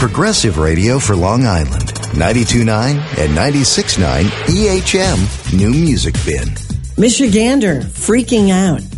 progressive radio for Long Island. 92.9 and 96.9 EHM New Music Bin. Michigander freaking out